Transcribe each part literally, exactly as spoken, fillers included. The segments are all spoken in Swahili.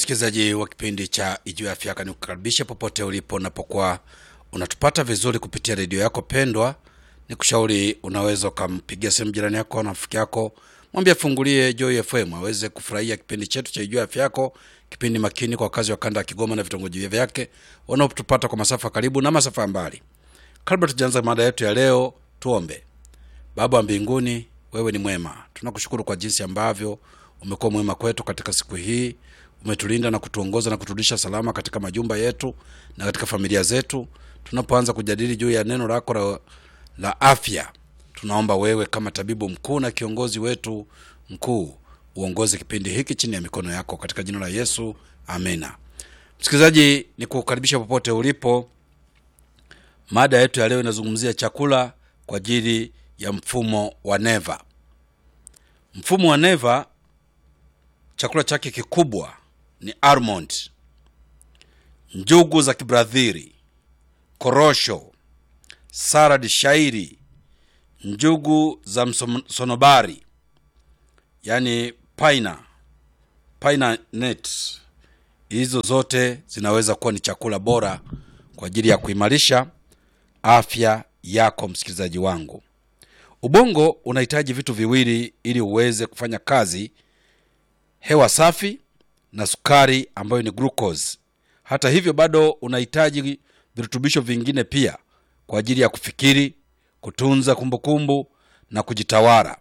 Msikilizaji wa kipindi cha Ijue Afya Yako, nikukaribisha popote ulipo unapokuwa unatupata vizuri kupitia redio yako pendwa. Nikushauri unaweza kumpigia simu jirani yako na rafiki yako, mwambie fungulie Joy F M aweze kufurahia kipindi chetu cha Ijue Afya Yako, kipindi makini kwa wakazi wa kanda ya Kigoma na vitongoji vyake wanaotupata kwa masafa karibu na masafa mbali. Kabla tujaanza mada yetu ya leo, tuombe. Baba wa mbinguni, wewe ni mwema. Tunakushukuru kwa jinsi ambavyo umekuwa mwema kwetu katika siku hii. Umetulinda na kutuongoza na kuturudisha salama katika majumba yetu na katika familia zetu. Tunapoanza kujadili juu ya neno lako la, la afya, tunaomba wewe kama tabibu mkuu na kiongozi wetu mkuu uongoze kipindi hiki chini ya mikono yako katika jina la Yesu. Amina. Msikilizaji, nikukaribisha popote ulipo. Mada yetu ya leo inazungumzia chakula kwa ajili ya mfumo wa neva. Mfumo wa neva, chakula chake kikubwa ni almond, njugu za kibradhiri, korosho, salad shairi, njugu za msonobari, yani paina, paina nuts. Hizo zote zinaweza kuwa ni chakula bora kwa ajili ya kuimarisha afya yako. Msikilizaji wangu, ubongo unahitaji vitu viwili ili uweze kufanya kazi: hewa safi na sukari ambayo ni glucose. Hata hivyo bado unahitaji virutubisho vingine pia kwa ajili ya kufikiri, kutunza kumbukumbu na kujitawala.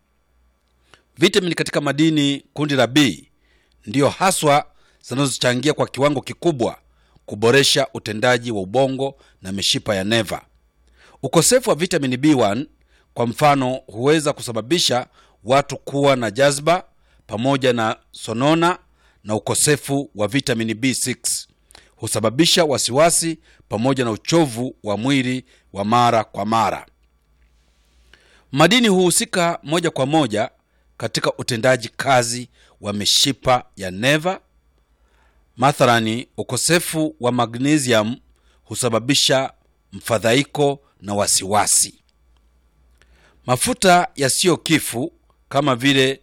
Vitamini katika madini kundi la B ndio haswa zinazochangia kwa kiwango kikubwa kuboresha utendaji wa ubongo na mishipa ya neva. Ukosefu wa vitamini B one kwa mfano huweza kusababisha watu kuwa na jazba pamoja na sonona, na ukosefu wa vitamini B six husababisha wasiwasi pamoja na uchovu wa mwili wa mara kwa mara. Madini huhusika moja kwa moja katika utendaji kazi wa mishipa ya neva. Mathalani, ukosefu wa magnesium husababisha mfadhaiko na wasiwasi. Mafuta yasiyo kifu kama vile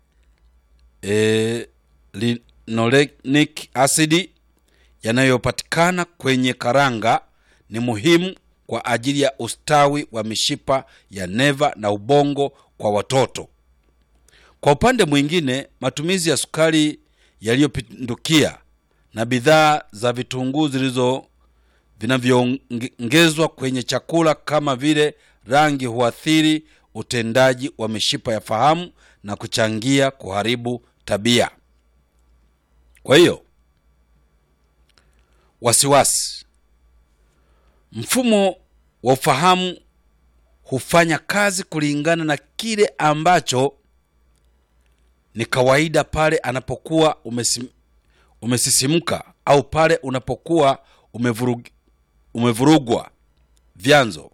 e, linolenic acid yanayopatikana kwenye karanga ni muhimu kwa ajili ya ustawi wa mishipa ya neva na ubongo kwa watoto. Kwa upande mwingine, matumizi ya sukari yaliyopindukia na bidhaa za vitunguu zilizo vinavyoongezwa kwenye chakula kama vile rangi huathiri utendaji wa mishipa ya fahamu na kuchangia kuharibu tabia. Kwa hiyo, wasiwasi. Mfumo wa ufahamu hufanya kazi kulingana na kile ambacho ni kawaida pale anapokuwa umesim, umesisimuka au pale unapokuwa umevurug, umevurugwa. Vyanzo.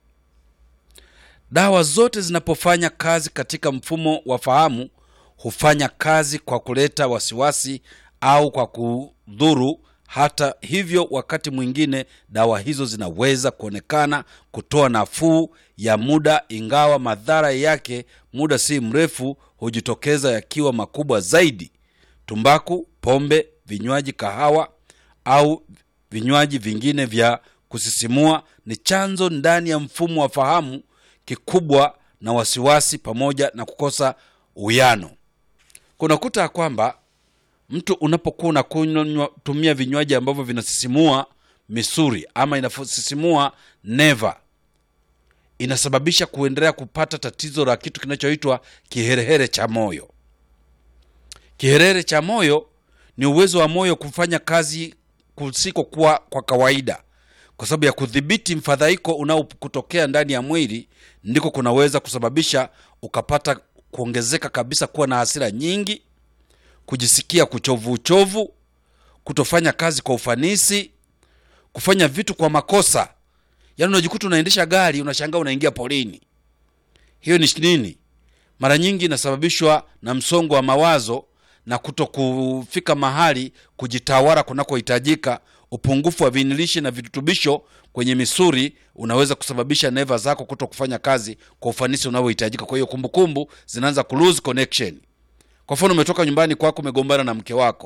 Dawa zote zinapofanya kazi katika mfumo wa fahamu hufanya kazi kwa kuleta wasiwasi au kwa kudhuru. Hata hivyo, wakati mwingine dawa hizo zinaweza kuonekana kutoa nafuu ya muda, ingawa madhara yake muda si mrefu hujitokeza yakiwa makubwa zaidi. Tumbaku, pombe, vinywaji kahawa au vinywaji vingine vya kusisimua ni chanzo ndani ya mfumo wa fahamu kikubwa na wasiwasi pamoja na kukosa uyano. Kunakuta kwamba mtu unapokuwa unakunywa tumia vinywaji ambavyo vinasisimua misuri ama inasisimua neva, inasababisha kuendelea kupata tatizo la kitu kinachoitwa kiherehere cha moyo. Kiherehere cha moyo ni uwezo wa moyo kufanya kazi kusiko kwa, kwa kawaida. Kwa sababu ya kudhibiti mfadhaiko unaokutokea ndani ya mwili, ndiko kunaweza kusababisha ukapata kuongezeka kabisa, kuwa na hasira nyingi, kujisikia kuchovu uchovu, kutofanya kazi kwa ufanisi, kufanya vitu kwa makosa. Yaani unajikuta unaendesha gari unashangaa unaingia polini. Hiyo ni nini? Mara nyingi inasababishwa na msongo wa mawazo na kutokufika mahali kujitawala kunakohitajika. Upungufu wa vinilishi na virutubisho kwenye misuri unaweza kusababisha neva zako kutokufanya kazi kwa ufanisi unaohitajika. Kwa hiyo kumbukumbu zinaanza ku lose connection. Kwa mfano, umetoka nyumbani kwako umegombana na mke wako,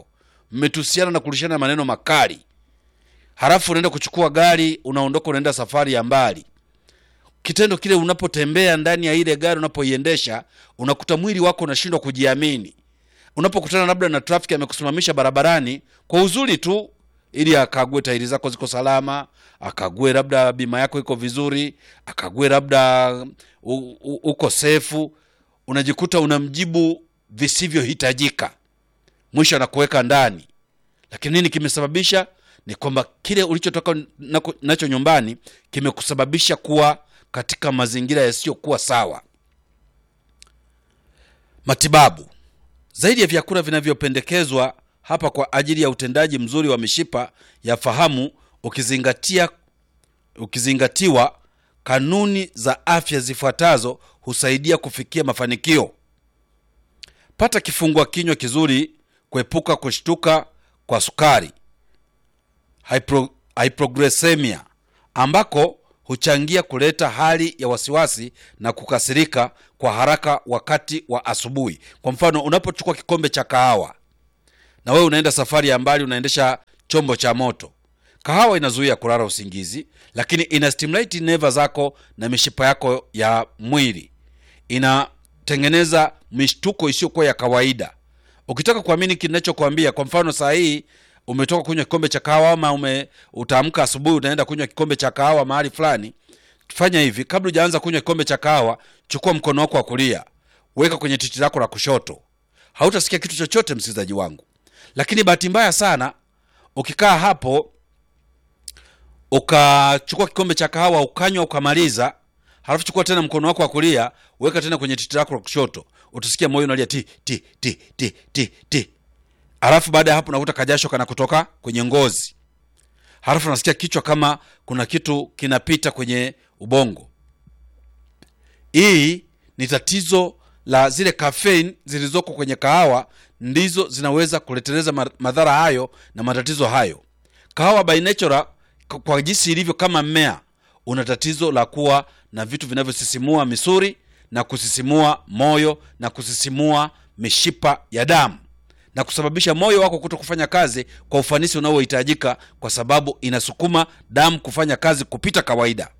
mmetusiana na kulishana maneno makali, halafu unaenda kuchukua gari, unaondoka unaenda safari ya mbali. Kitendo kile, unapotembea ndani ya ile gari, unapoiendesha, unakuta mwili wako unashindwa kujiamini. Unapokutana labda na traffic amekusimamisha barabarani kwa uzuri tu ili akague tairi zako ziko salama, akague labda bima yako iko vizuri, akague labda u, u, uko safe, unajikuta unamjibu visivyohitajika, mwisho anakuweka ndani. Lakini nini kimesababisha? Ni kwamba kile ulichotoka nacho nyumbani kimekusababisha kuwa katika mazingira yasiyokuwa sawa. Matibabu. Zaidi ya vyakula vinavyopendekezwa hapa kwa ajili ya utendaji mzuri wa mishipa ya fahamu, ukizingatia ukizingatiwa kanuni za afya zifuatazo husaidia kufikia mafanikio. Pata kifungua kinywa kizuri, kuepuka kushtuka kwa sukari, hypro, hypoglycemia, ambako huchangia kuleta hali ya wasiwasi na kukasirika kwa haraka wakati wa asubuhi. Kwa mfano, unapochukua kikombe cha kahawa na wewe unaenda safari ya mbali, unaendesha chombo cha moto, kahawa inazuia kulala usingizi, lakini ina stimulate neva zako na mishipa yako ya mwili, inatengeneza mishtuko isiyokuwa ya kawaida. Ukitaka kuamini kinachokuambia, kwa mfano saa hii umetoka kunywa kikombe cha kahawa, ama ume utaamka asubuhi unaenda kunywa kikombe cha kahawa mahali fulani, fanya hivi: kabla hujaanza kunywa kikombe cha kahawa, chukua mkono wako wa kulia, weka kwenye titi lako la kushoto. Hautasikia kitu chochote, msikilizaji wangu. Lakini bahati mbaya sana, ukikaa hapo ukachukua kikombe cha kahawa ukanywa ukamaliza, halafu chukua tena mkono wako wa kulia, weka tena kwenye titi lako la kushoto, utasikia moyo unalia ti ti ti ti ti ti. Halafu baada ya hapo unakuta kajasho kana kutoka kwenye ngozi. Halafu unasikia kichwa kama kuna kitu kinapita kwenye ubongo. Hii ni tatizo la zile caffeine zilizoko kwenye kahawa, ndizo zinaweza kuleteleza madhara hayo na matatizo hayo. Kahawa by nature, kwa jinsi ilivyo kama mmea, una tatizo la kuwa na vitu vinavyosisimua misuli na kusisimua moyo na kusisimua mishipa ya damu, na kusababisha moyo wako kutokufanya kazi kwa ufanisi unaohitajika, kwa sababu inasukuma damu kufanya kazi kupita kawaida.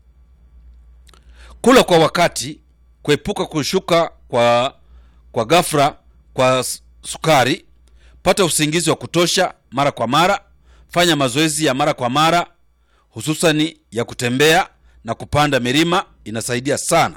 Kula kwa wakati, kuepuka kushuka kwa kwa ghafla kwa sukari, pata usingizi wa kutosha mara kwa mara, fanya mazoezi ya mara kwa mara, hususani ya kutembea na kupanda milima, inasaidia sana.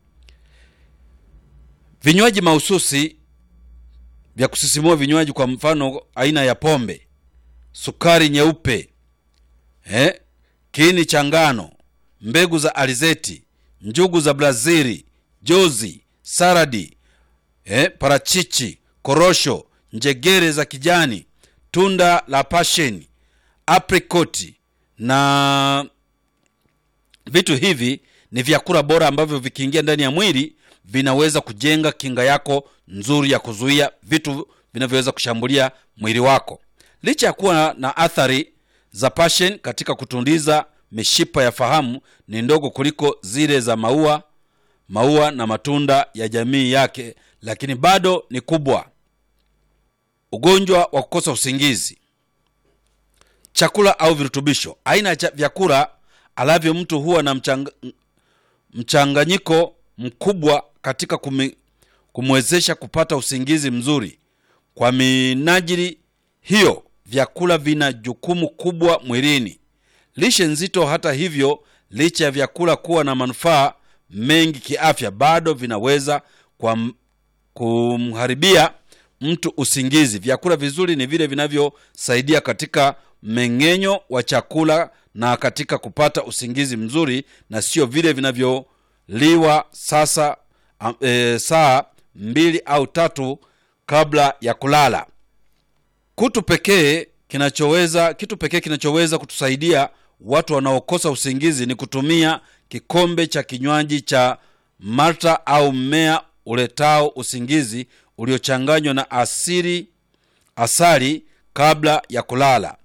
Vinywaji mahususi vya kusisimua, vinywaji kwa mfano aina ya pombe, sukari nyeupe, eh, kiini cha ngano, mbegu za alizeti, njugu za Brazili, jozi, saradi, eh, parachichi, korosho, njegere za kijani, tunda la passion, apricot, na vitu hivi ni vyakula bora ambavyo vikiingia ndani ya mwili vinaweza kujenga kinga yako nzuri ya kuzuia vitu vinavyoweza kushambulia mwili wako. Licha ya kuwa na athari za passion katika kutundiza mishipa ya fahamu, ni ndogo kuliko zile za maua, maua na matunda ya jamii yake, lakini bado ni kubwa. Ugonjwa wa kukosa usingizi. Chakula au virutubisho. Aina ya vyakula alavyo mtu huwa na mchang, mchanganyiko mkubwa katika kumi, kumwezesha kupata usingizi mzuri. Kwa minajili hiyo, vyakula vina jukumu kubwa mwilini. Lishe nzito, hata hivyo, licha ya vyakula kuwa na manufaa mengi kiafya, bado vinaweza kwa kumharibia mtu usingizi. Vyakula vizuri ni vile vinavyosaidia katika mmeng'enyo wa chakula na katika kupata usingizi mzuri, na sio vile vinavyoliwa sasa e, saa mbili au tatu kabla ya kulala. Kutu pekee kinachoweza kitu pekee kinachoweza kutusaidia watu wanaokosa usingizi ni kutumia kikombe cha kinywaji cha malta au mmea uletao usingizi uliochanganywa na asili asali kabla ya kulala.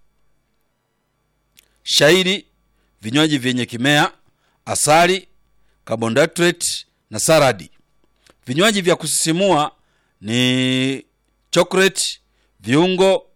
Shairi, vinywaji vyenye kimea, asali, carbohydrate na saradi. Vinywaji vya kusisimua ni chocolate, viungo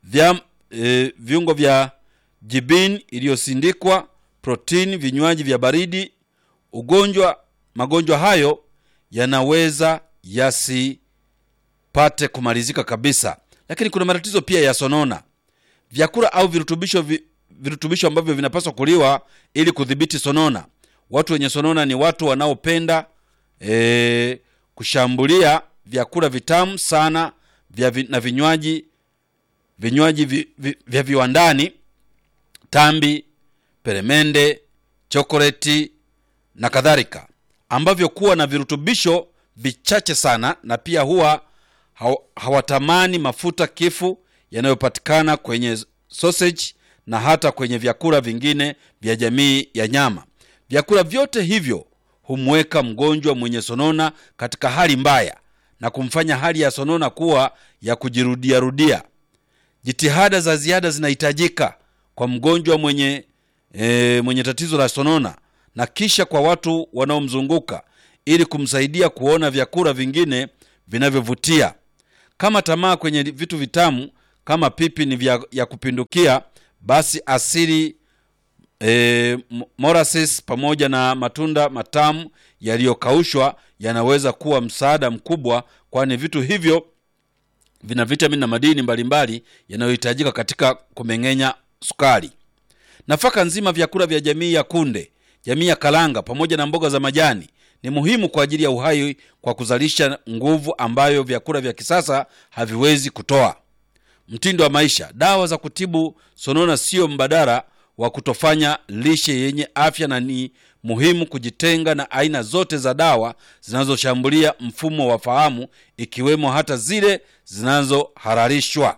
vya, e, viungo vya jibini iliyosindikwa, protini, vinywaji vya baridi. Ugonjwa magonjwa hayo yanaweza yasipate kumalizika kabisa. Lakini kuna matatizo pia ya sonona. Vyakula au virutubisho vi, virutubisho ambavyo vinapaswa kuliwa ili kudhibiti sonona. Watu wenye sonona ni watu wanaopenda e, kushambulia vyakula vitamu sana vya vi, na vinywaji vinywaji vi, vi, vya viwandani, tambi, peremende, chokoleti na kadhalika, ambavyo kuwa na virutubisho vichache sana, na pia huwa hawatamani mafuta kifu yanayopatikana kwenye sausage na hata kwenye vyakula vingine vya jamii ya nyama. Vyakula vyote hivyo humweka mgonjwa mwenye sonona katika hali mbaya na kumfanya hali ya sonona kuwa ya kujirudia rudia. Jitihada za ziada zinahitajika kwa mgonjwa mwenye e, mwenye tatizo la sonona na kisha kwa watu wanaomzunguka ili kumsaidia kuona vyakula vingine vinavyovutia. Kama tamaa kwenye vitu vitamu kama pipi ni vya ya kupindukia, basi asili e, molasses pamoja na matunda matamu yaliyokaushwa yanaweza kuwa msaada mkubwa, kwani vitu hivyo vina vitamini na madini mbalimbali yanayohitajika katika kumeng'enya sukari. Nafaka nzima, vyakula vya jamii ya kunde, jamii ya kalanga pamoja na mboga za majani ni muhimu kwa ajili ya uhai kwa kuzalisha nguvu ambayo vyakula vya kisasa haviwezi kutoa. Mtindo wa maisha. Dawa za kutibu sonona sio mbadala wa kutofanya lishe yenye afya, na ni muhimu kujitenga na aina zote za dawa zinazoshambulia mfumo wa fahamu, ikiwemo hata zile zinazohalalishwa.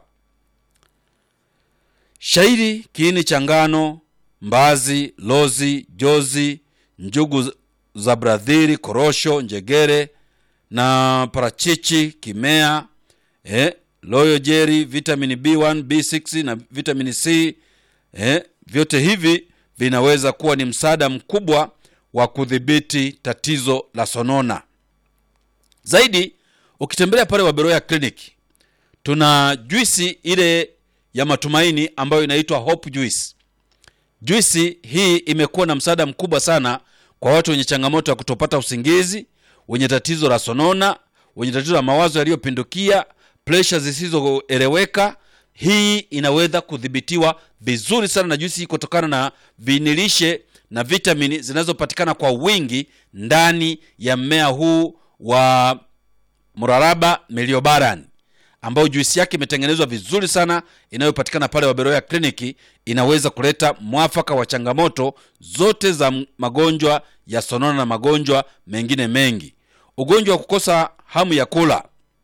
Shairi, kiini cha ngano, mbazi, lozi, jozi, njugu za bradhiri, korosho, njegere na parachichi, kimea, eh, loyo jerry, vitamin B one, B six na vitamin C, eh, vyote hivi vinaweza kuwa ni msaada mkubwa wa kudhibiti tatizo la sonona. Zaidi, ukitembelea pale Waberoya Clinic, tuna juisi ile ya matumaini ambayo inaitwa Hope Juice. Juisi hii imekuwa na msaada mkubwa sana kwa watu wenye changamoto ya kutopata usingizi, wenye tatizo la sonona, wenye tatizo la mawazo yaliyopindukia, pressure zisizoeleweka. Hii inaweza kudhibitiwa vizuri sana na juisi hii kutokana na vinilishe na vitamini zinazopatikana kwa wingi ndani ya mmea huu wa Muraraba Miliobaran, ambao juisi yake imetengenezwa vizuri sana, inayopatikana pale Waberoya Clinic. Inaweza kuleta mwafaka wa changamoto zote za magonjwa ya sonona na magonjwa mengine mengi. Ugonjwa wa kukosa hamu ya kula.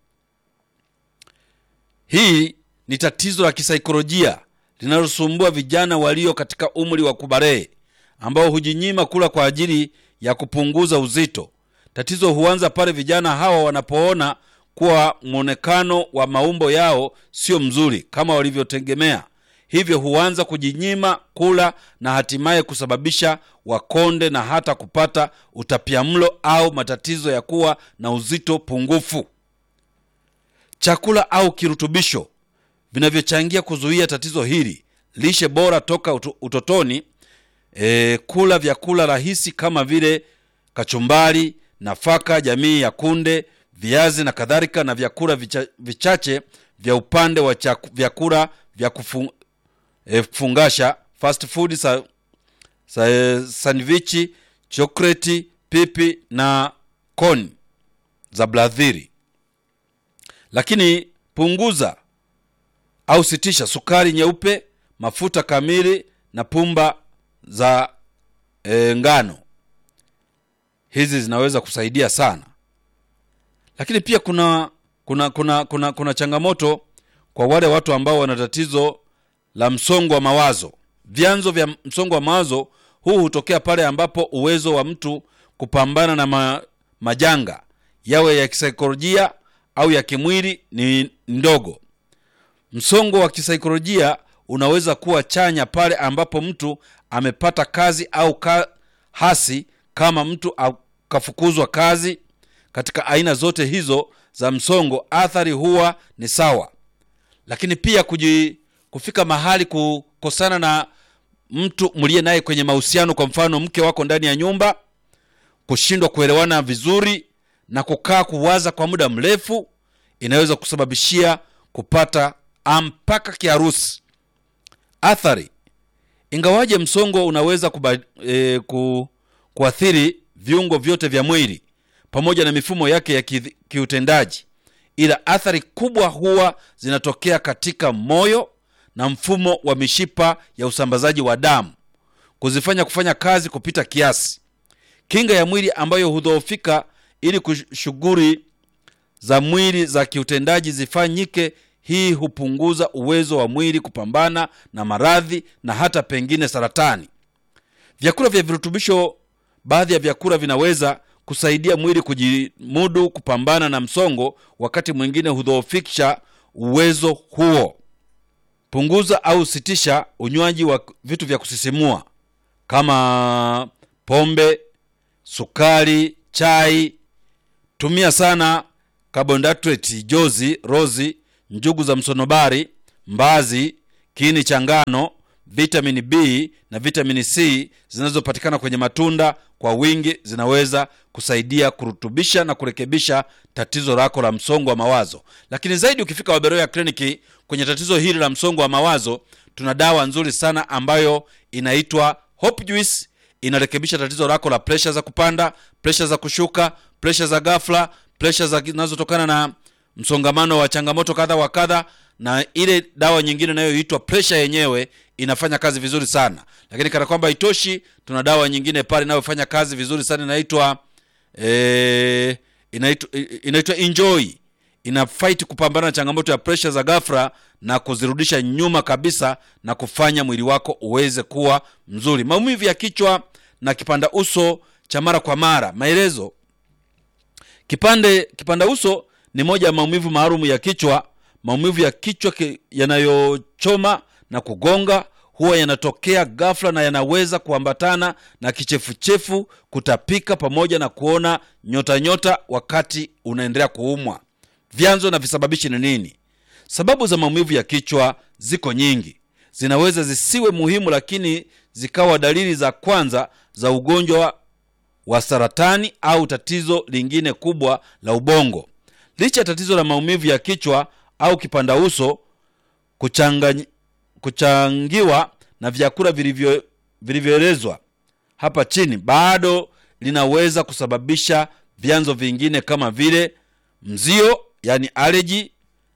Hii ni tatizo la kisaikolojia linalosumbua vijana walio katika umri wa kubalee, ambao hujinyima kula kwa ajili ya kupunguza uzito. Tatizo huanza pale vijana hawa wanapoona kuwa muonekano wa maumbo yao sio mzuri kama walivyotegemea. Hivyo huanza kujinyima kula na hatimaye kusababisha wakonde na hata kupata utapiamlo au matatizo ya kuwa na uzito pungufu. Chakula au kirutubisho vinavyochangia kuzuia tatizo hili. Lishe bora toka utotoni. E, kula vyakula rahisi kama vile kachumbari, nafaka jamii ya kunde, viazi na kadhalika, na vyakula vicha, vichache vya upande wa chaku, vyakula vya kufung, e, kufungasha fast food, sa, sa, e, sandwich, chocolate, pipi na koni za bladhiri. Lakini punguza au sitisha sukari nyeupe, mafuta kamili na pumba za e, ngano. Hizi zinaweza kusaidia sana. Lakini pia kuna kuna kuna kuna kuna changamoto kwa wale watu ambao wana tatizo la msongo wa mawazo. Vyanzo vya msongo wa mawazo huu hutokea pale ambapo uwezo wa mtu kupambana na ma, majanga yawe ya kisaikolojia au ya kimwili ni ndogo. Msongo wa kisaikolojia unaweza kuwa chanya pale ambapo mtu amepata kazi au ka, hasi kama mtu akafukuzwa kazi. Katika aina zote hizo za msongo, athari huwa ni sawa. Lakini pia kuji, kufika mahali kukosana na mtu mlie naye kwenye mahusiano, kwa mfano mke wako ndani ya nyumba, kushindwa kuelewana vizuri na kukaa kuwaza kwa muda mrefu, inaweza kusababishia kupata mpaka kiharusi. Athari: ingawaje msongo unaweza kuba, e, ku, kuathiri viungo vyote vya mwili pamoja na mifumo yake ya ki, kiutendaji, ila athari kubwa huwa zinatokea katika moyo na mfumo wa mishipa ya usambazaji wa damu, kuzifanya kufanya kazi kupita kiasi. Kinga ya mwili ambayo hudhoofika ili shughuli za mwili za kiutendaji zifanyike, hii hupunguza uwezo wa mwili kupambana na maradhi na hata pengine saratani. Vyakula vya virutubisho: baadhi ya vyakula vinaweza kusaidia mwili kujimudu kupambana na msongo, wakati mwingine hudhoofisha uwezo huo. Punguza au sitisha unywaji wa vitu vya kusisimua kama pombe, sukari, chai. Tumia sana carbohydrate, jozi, rozi, njugu za msonobari, mbazi, kiini cha ngano, vitamin B na vitamin C zinazopatikana kwenye matunda kwa wingi zinaweza kusaidia kurutubisha na kurekebisha tatizo lako la msongo wa mawazo. Lakini zaidi, ukifika Waberoya Kliniki kwenye tatizo hili la msongo wa mawazo, tuna dawa nzuri sana ambayo inaitwa Hope Juice. Inarekebisha tatizo lako la pressure za kupanda, pressure za kushuka, pressure za ghafla, pressure zinazotokana na msongamano wa changamoto kadha wa kadha, na ile dawa nyingine inayoitwa pressure yenyewe inafanya kazi vizuri sana. Lakini kana kwamba itoshi, tuna dawa nyingine pale inayofanya kazi vizuri sana, inaitwa eh inaitwa inaitwa Enjoy. Ina fight kupambana na changamoto ya pressure za ghafla na kuzirudisha nyuma kabisa na kufanya mwili wako uweze kuwa mzuri. Maumivu ya kichwa na kipanda uso cha mara kwa mara. Maelezo: kipande kipanda uso ni moja ya maumivu maalum ya kichwa. Maumivu ya kichwa yanayochoma na kugonga huwa yanatokea ghafla na yanaweza kuambatana na kichefuchefu, kutapika pamoja na kuona nyota nyota wakati unaendelea kuumwa. Vyanzo na visababishi ni nini? Sababu za maumivu ya kichwa ziko nyingi. Zinaweza zisiwe muhimu, lakini zikawa dalili za kwanza za ugonjwa wa saratani au tatizo lingine kubwa la ubongo. Licha ya tatizo la maumivu ya kichwa au kipanda uso kuchangany, kuchangiwa na vyakula vilivyo vilivyoelezwa hapa chini, bado linaweza kusababisha vyanzo vingine kama vile mzio, yani allergy,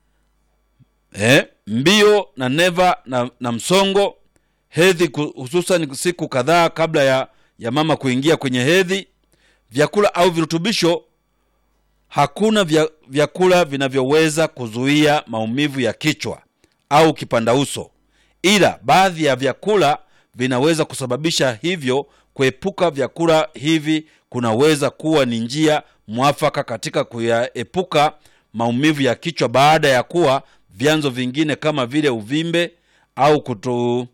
eh, mbio na neva na, na msongo, hedhi hususan siku kadhaa kabla ya, ya mama kuingia kwenye hedhi. Vyakula au virutubisho: hakuna vya, vyakula vinavyoweza kuzuia maumivu ya kichwa au kipanda uso, ila baadhi ya vyakula vinaweza kusababisha hivyo. Kuepuka vyakula hivi kunaweza kuwa ni njia mwafaka katika kuyaepuka maumivu ya kichwa baada ya kuwa vyanzo vingine kama vile uvimbe au kutu,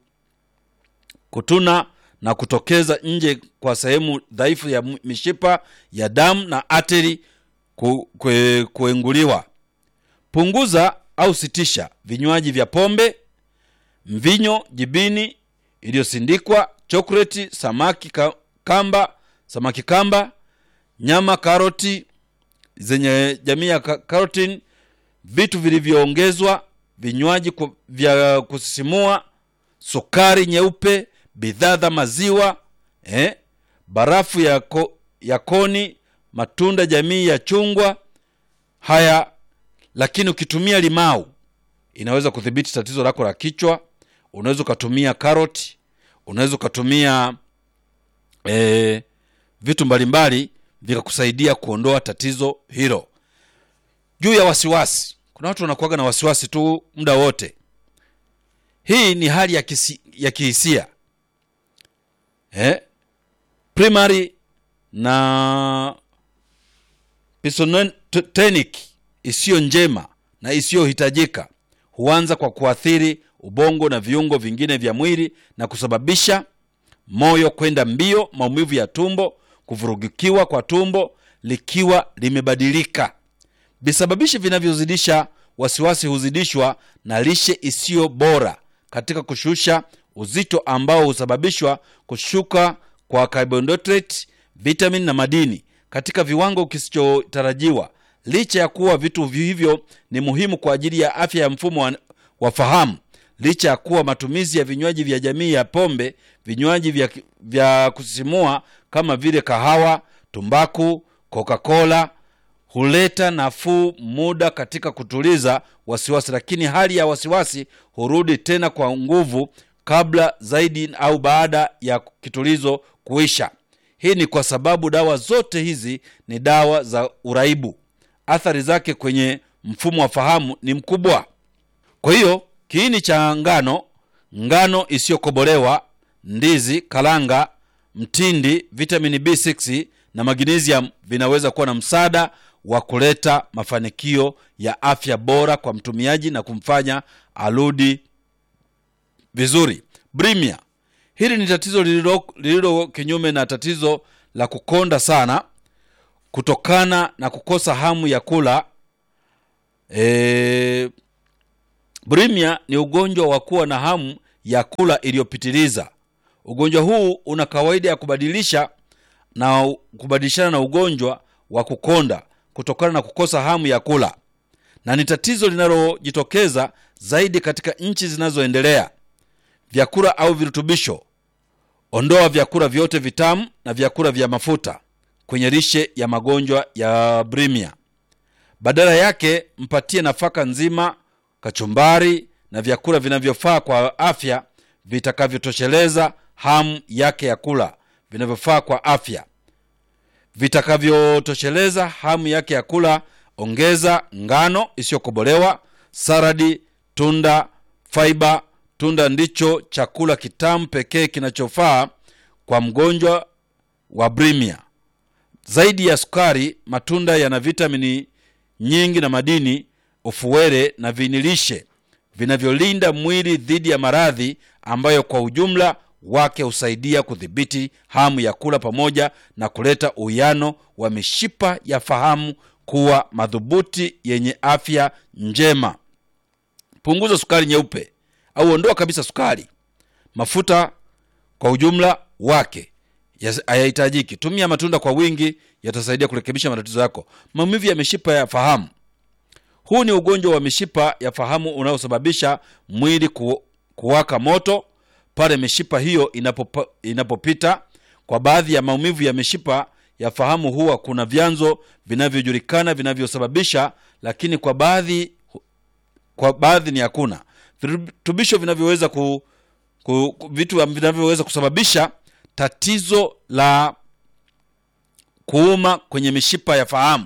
kutuna na kutokeza nje kwa sehemu dhaifu ya mishipa ya damu na ateri ku, kue, kuenguliwa. Punguza au sitisha vinywaji vya pombe, mvinyo, jibini iliyosindikwa, chokoleti, samaki kamba, samaki kamba, nyama, karoti zenye jamii ya carotene, vitu vilivyoongezwa, vinywaji vya kusisimua, sukari nyeupe, bidhaa za maziwa, eh, barafu ya, ko, ya koni, matunda jamii ya chungwa. Haya, lakini ukitumia limau inaweza kudhibiti tatizo lako la kichwa. Unaweza kutumia karoti, unaweza kutumia eh, vitu mbalimbali vikakusaidia kuondoa tatizo hilo. Juu ya wasiwasi: kuna watu wanakuwa na wasiwasi tu muda wote. Hii ni hali ya, kisi, ya kihisia eh, primary na psychotic isiyo njema na isiyo hitajika. Huanza kwa kuathiri ubongo na viungo vingine vya mwili na kusababisha moyo kwenda mbio, maumivu ya tumbo, kuvurugikiwa kwa tumbo likiwa limebadilika. Visababishi vinavyozidisha wasiwasi huzidishwa na lishe isiyo bora katika kushusha uzito ambao husababishwa kushuka kwa carbohydrate, vitamin na madini katika viwango kisichotarajiwa. Licha ya kuwa vitu hivyo ni muhimu kwa ajili ya afya ya mfumo wa, wa fahamu, licha ya kuwa matumizi ya vinywaji vya jamii ya pombe, vinywaji vya, vya kusisimua kama vile kahawa, tumbaku, Coca-Cola huleta nafuu muda katika kutuliza wasiwasi, lakini hali ya wasiwasi hurudi tena kwa nguvu kabla zaidi au baada ya kitulizo kuisha. Hii ni kwa sababu dawa zote hizi ni dawa za uraibu. Athari zake kwenye mfumo wa fahamu ni mkubwa. Kwa hiyo kiini cha ngano, ngano isiyokobolewa, ndizi, kalanga, mtindi, vitamini B sita na magnesium vinaweza kuwa na msaada wa kuleta mafanikio ya afya bora kwa mtumiaji na kumfanya arudi vizuri. Bulimia. Hili ni tatizo lililo, lililo kinyume na tatizo la kukonda sana kutokana na kukosa hamu ya kula. E, bulimia ni ugonjwa wa kuwa na hamu ya kula iliyopitiliza. Ugonjwa huu una kawaida ya kubadilisha na kubadilishana na ugonjwa wa kukonda kutokana na kukosa hamu ya kula, na ni tatizo linalojitokeza zaidi katika nchi zinazoendelea. Vyakula au virutubisho. Ondoa vyakula vyote vitamu na vyakula vya mafuta kwenye lishe ya magonjwa ya bulimia. Badala yake mpatie nafaka nzima, kachumbari na vyakula vinavyofaa kwa afya vitakavyotosheleza hamu yake ya kula, vinavyofaa kwa afya vitakavyotosheleza hamu yake ya kula. Ongeza ngano isiyokobolewa, saradi, tunda, fiber. Tunda ndicho chakula kitamu pekee kinachofaa kwa mgonjwa wa bulimia. Zaidi ya sukari, matunda yana vitamini nyingi na madini, ufuwele na vinilishe vinavyolinda mwili dhidi ya maradhi ambayo kwa ujumla wake husaidia kudhibiti hamu ya kula pamoja na kuleta uwiano wa mishipa ya fahamu kuwa madhubuti yenye afya njema. Punguza sukari nyeupe au ondoa kabisa sukari. Mafuta kwa ujumla wake hayahitajiki. Tumia matunda kwa wingi, yatasaidia kurekebisha matatizo yako. Maumivu ya mishipa ya fahamu. Huu ni ugonjwa wa mishipa ya fahamu unaosababisha mwili ku, kuwaka moto pale mishipa hiyo inapopa, inapopita. Kwa baadhi ya maumivu ya mishipa ya fahamu huwa kuna vyanzo vinavyojulikana vinavyosababisha, lakini kwa baadhi kwa baadhi ni hakuna. Virutubisho vinavyoweza ku, ku, vitu vinavyoweza kusababisha tatizo la kuuma kwenye mishipa ya fahamu.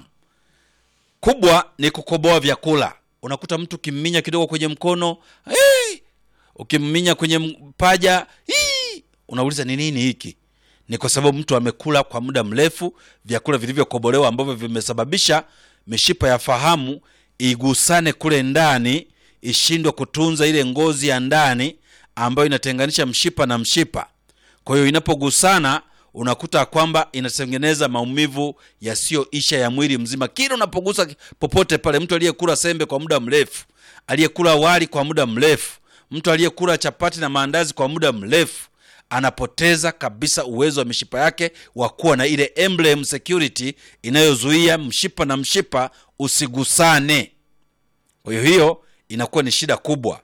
Kubwa ni kukoboa vyakula. Unakuta mtu kimminya kidogo kwenye mkono, hey! Ukimminya kwenye paja, hii! Unauliza ni nini hiki? Ni kwa sababu mtu amekula kwa muda mrefu vyakula vilivyokobolewa ambavyo vimesababisha mishipa ya fahamu igusane kule ndani, ishindwe kutunza ile ngozi ya ndani ambayo inatenganisha mshipa na mshipa. Kwa hiyo inapogusana unakuta kwamba inatengeneza maumivu yasiyoisha ya mwili mzima. Kila unapogusa popote pale, mtu aliyekula sembe kwa muda mrefu, aliyekula wali kwa muda mrefu, mtu aliyekula chapati na maandazi kwa muda mrefu, anapoteza kabisa uwezo wa mishipa yake wa kuwa na ile emblem security inayozuia mshipa na mshipa usigusane. Kwa hiyo hiyo inakuwa ni shida kubwa.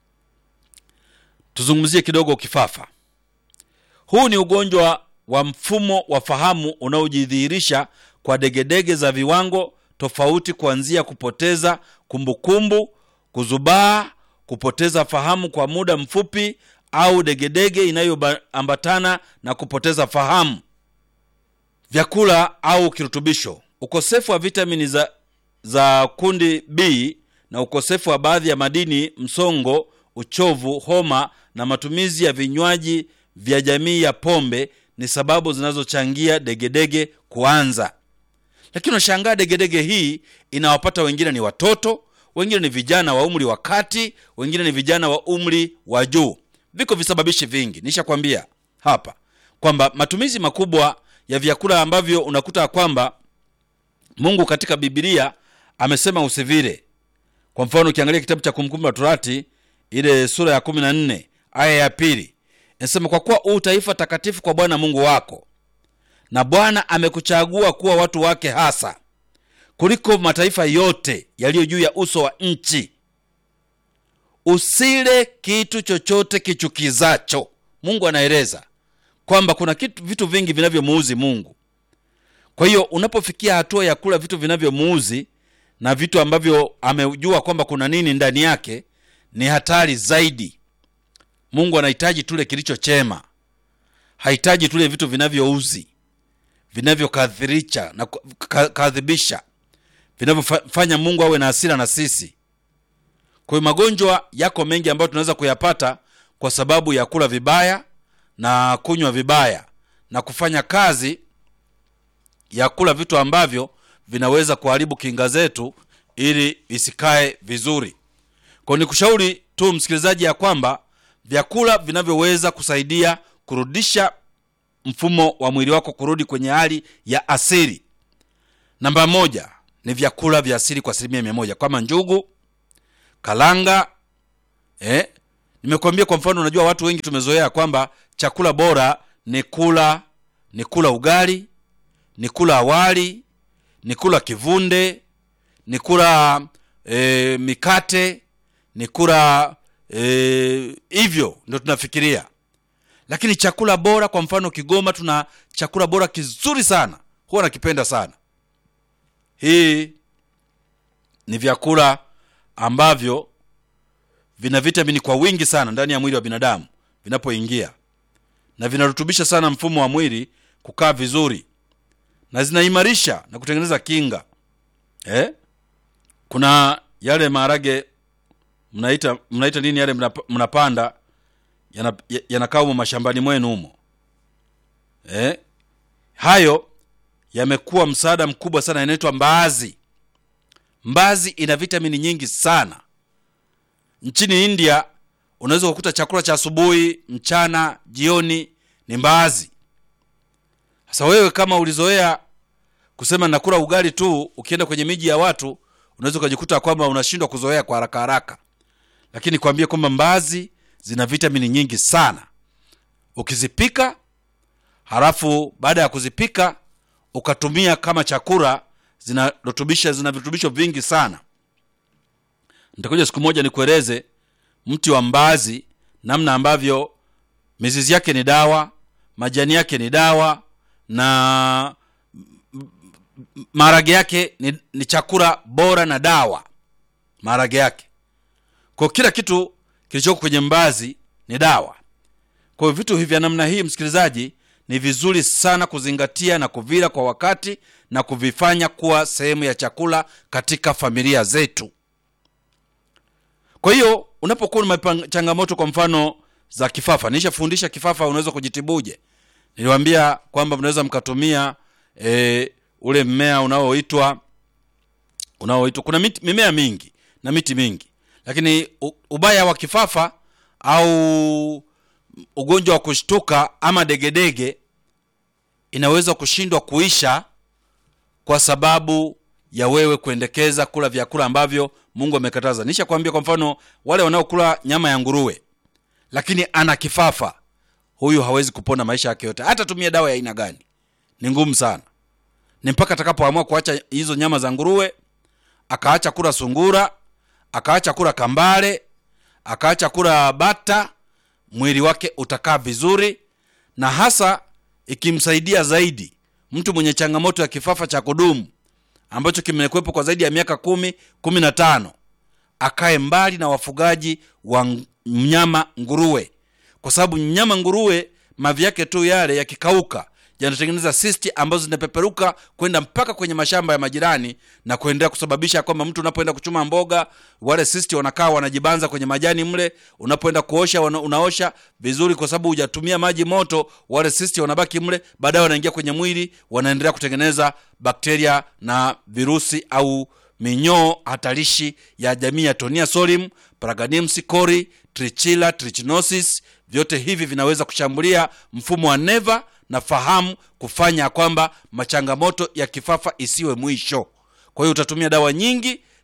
Tuzungumzie kidogo kifafa. Huu ni ugonjwa wa mfumo wa fahamu unaojidhihirisha kwa degedege za viwango tofauti, kuanzia kupoteza kumbukumbu, kuzubaa, kupoteza fahamu kwa muda mfupi, au degedege inayoambatana na kupoteza fahamu. Vyakula au kirutubisho. Ukosefu wa vitamini za, za kundi B na ukosefu wa baadhi ya madini, msongo, uchovu, homa na matumizi ya vinywaji vya jamii ya pombe ni sababu zinazochangia degedege kuanza. Lakini unashangaa degedege hii inawapata wengine ni watoto, wengine ni vijana wa umri wa kati, wengine ni vijana wa umri wa juu. Viko visababishi vingi. Nishakwambia hapa kwamba matumizi makubwa ya vyakula ambavyo unakuta kwamba Mungu katika Biblia amesema usivile. Kwa mfano ukiangalia kitabu cha Kumbukumbu la Torati ile sura ya kumi na nne aya ya pili inasema, kwa kuwa u taifa takatifu kwa Bwana Mungu wako, na Bwana amekuchagua kuwa watu wake hasa kuliko mataifa yote yaliyo juu ya uso wa nchi. Usile kitu chochote kichukizacho. Mungu anaeleza kwamba kuna kitu, vitu vingi vinavyomuuzi Mungu. Kwa hiyo unapofikia hatua ya kula vitu vinavyomuuzi na vitu ambavyo amejua kwamba kuna nini ndani yake, ni hatari zaidi. Mungu anahitaji tule kilicho chema. Hahitaji tule vitu vinavyouzi, vinavyokadhirisha na kadhibisha, vinavyofanya Mungu awe na hasira na sisi. Kwa hiyo magonjwa yako mengi ambayo tunaweza kuyapata kwa sababu ya kula vibaya na kunywa vibaya na kufanya kazi ya kula vitu ambavyo vinaweza kuharibu kinga zetu ili isikae vizuri. Kwa nikushauri tu msikilizaji ya kwamba vyakula vinavyoweza kusaidia kurudisha mfumo wa mwili wako kurudi kwenye hali ya asili. Namba moja ni vyakula vya asili kwa asilimia mia moja kama njugu, kalanga. Eh, nimekuambia kwa mfano, unajua watu wengi tumezoea kwamba chakula bora ni kula ni kula ugali, ni kula wali, ni kula kivunde, ni kula e, mikate, ni kula e, hivyo ndio tunafikiria. Lakini chakula bora, kwa mfano Kigoma tuna chakula bora kizuri sana, huwa nakipenda sana. Hii ni vyakula ambavyo vina vitamini kwa wingi sana ndani ya mwili wa binadamu vinapoingia, na vinarutubisha sana mfumo wa mwili kukaa vizuri, na zinaimarisha na kutengeneza kinga. Eh? Kuna yale maharage mnaita mnaita nini yale mnapanda yanakaa humo mashambani mwenu humo. Eh? Hayo yamekuwa msaada mkubwa sana, inaitwa mbaazi. Mbaazi ina vitamini nyingi sana. Nchini India unaweza kukuta chakula cha asubuhi, mchana, jioni ni mbaazi. Sasa wewe kama ulizoea kusema nakula ugali tu, ukienda kwenye miji ya watu unaweza kujikuta kwamba unashindwa kuzoea kwa haraka haraka. Lakini kwambie kwamba mbaazi zina vitamini nyingi sana. Ukizipika, halafu baada ya kuzipika ukatumia kama chakula, zinarutubisha zina virutubisho vingi sana. Nitakuja siku moja nikueleze mti wa mbaazi, namna ambavyo mizizi yake ni dawa, majani yake ni dawa, na maharage yake ni, ni chakula bora na dawa. Maharage yake, kwa kila kitu kilichoko kwenye mbaazi ni dawa. Kwa vitu hivi vya namna hii, msikilizaji, ni vizuri sana kuzingatia na kuvila kwa wakati na kuvifanya kuwa sehemu ya chakula katika familia zetu. Kwa hiyo unapokuwa na changamoto kwa mfano za kifafa, nishafundisha kifafa unaweza kujitibuje. Niliwaambia kwamba mnaweza mkatumia e, ule mmea unaoitwa unaoitwa kuna miti, mimea mingi na miti mingi. Lakini ubaya wa kifafa au ugonjwa wa kushtuka ama degedege inaweza kushindwa kuisha kwa sababu ya wewe kuendekeza kula vyakula ambavyo Mungu amekataza. Nisha kuambia kwa mfano wale wanaokula nyama ya nguruwe lakini ana kifafa, huyu hawezi kupona maisha yake yote. Hata tumia dawa ya aina gani, ni ngumu sana. Ni mpaka atakapoamua kuacha hizo nyama za nguruwe, akaacha kula sungura, akaacha kula kambale, akaacha kula bata, mwili wake utakaa vizuri. Na hasa ikimsaidia zaidi mtu mwenye changamoto ya kifafa cha kudumu ambacho kimekuwepo kwa zaidi ya miaka kumi, kumi na tano, akae mbali na wafugaji wa mnyama nguruwe. Kwa sababu mnyama nguruwe mavi yake tu yale yakikauka yanatengeneza cyst ambazo zinapeperuka kwenda mpaka kwenye mashamba ya majirani na kuendelea kusababisha kwamba mtu unapoenda kuchuma mboga wale cyst wanakaa wanajibanza kwenye majani mle. Unapoenda kuosha wana, unaosha vizuri kwa sababu hujatumia maji moto, wale cyst wanabaki mle, baadaye wanaingia kwenye mwili, wanaendelea kutengeneza bakteria na virusi au minyoo hatarishi ya jamii ya Tonia solium, Paraganium cori, Trichila trichinosis. Vyote hivi vinaweza kushambulia mfumo wa neva na fahamu, kufanya kwamba machangamoto ya kifafa isiwe mwisho. Kwa hiyo utatumia dawa nyingi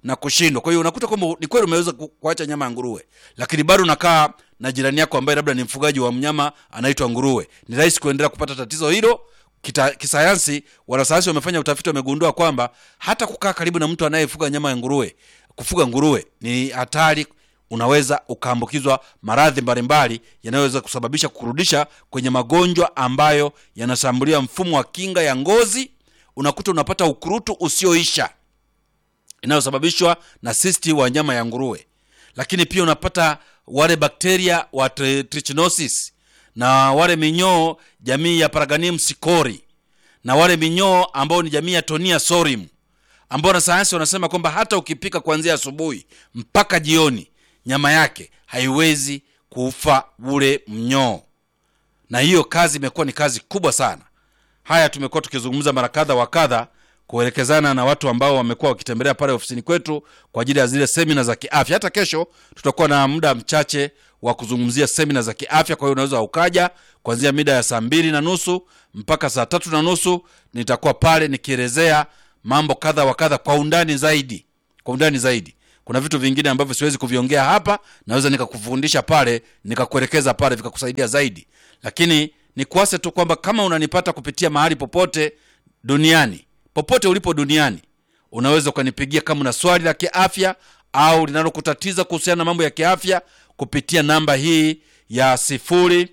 na kushindwa. Kwa hiyo unakuta kwamba ni kweli umeweza kuacha nyama ya nguruwe, lakini bado unakaa na jirani yako ambaye labda ni mfugaji wa mnyama anaitwa nguruwe. Ni rahisi kuendelea kupata tatizo hilo. Kita, kisayansi wanasayansi wamefanya utafiti, wamegundua kwamba hata kukaa karibu na mtu anayefuga nyama ya nguruwe, kufuga nguruwe ni hatari. Unaweza ukaambukizwa maradhi mbalimbali yanayoweza kusababisha kurudisha kwenye magonjwa ambayo yanashambulia mfumo wa kinga ya ngozi. Unakuta unapata ukurutu usioisha inayosababishwa na cysti wa nyama ya nguruwe. Lakini pia unapata wale bakteria wa trichinosis na wale minyoo jamii ya Paraganium sicori na wale minyoo ambao ni jamii ya Tonia sorim, ambao na sayansi wanasema kwamba hata ukipika kuanzia asubuhi mpaka jioni nyama yake haiwezi kufa ule mnyoo. Na hiyo kazi imekuwa ni kazi kubwa sana. Haya tumekuwa tukizungumza mara kadha wa kadha, kuelekezana na watu ambao wamekuwa wakitembelea pale ofisini kwetu kwa ajili ya zile semina za kiafya. Hata kesho tutakuwa na muda mchache wa kuzungumzia semina za kiafya. Kwa hiyo unaweza ukaja kuanzia mida ya saa mbili na nusu mpaka saa tatu na nusu. Nitakuwa pale nikielezea mambo kadha wa kadha kwa undani zaidi. Kwa undani zaidi. Kuna vitu vingine ambavyo siwezi kuviongea hapa, naweza nikakufundisha pale, nikakuelekeza pale vikakusaidia zaidi. Lakini ni kuase tu kwamba kama unanipata kupitia mahali popote duniani, popote ulipo duniani, unaweza ukanipigia kama una swali la kiafya au linalokutatiza kuhusiana na mambo ya kiafya kupitia namba hii ya sifuri